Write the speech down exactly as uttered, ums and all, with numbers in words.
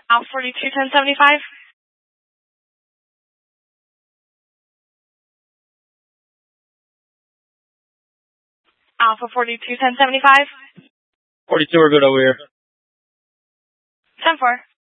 Alpha forty-two ten seventy-five. Alpha forty-two ten seventy-five. forty-two, we're good over here. ten four.